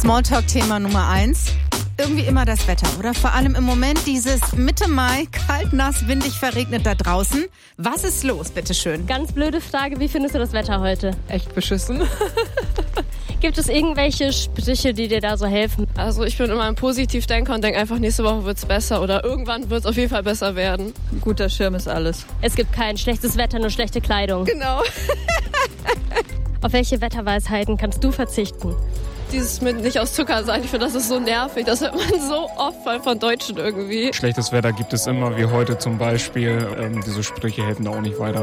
Smalltalk-Thema Nummer 1. Irgendwie immer das Wetter, oder? Vor allem im Moment dieses Mitte Mai, kalt, nass, windig, verregnet da draußen. Was ist los, bitteschön? Ganz blöde Frage, wie findest du das Wetter heute? Echt beschissen. Gibt es irgendwelche Sprüche, die dir da so helfen? Also ich bin immer ein Positivdenker und denke einfach, nächste Woche wird's besser oder irgendwann wird's auf jeden Fall besser werden. Ein guter Schirm ist alles. Es gibt kein schlechtes Wetter, nur schlechte Kleidung. Genau. Auf welche Wetterweisheiten kannst du verzichten? Dieses mit nicht aus Zucker sein, ich finde, das ist so nervig. Das hört man so oft von Deutschen irgendwie. Schlechtes Wetter gibt es immer, wie heute zum Beispiel. Diese Sprüche helfen da auch nicht weiter.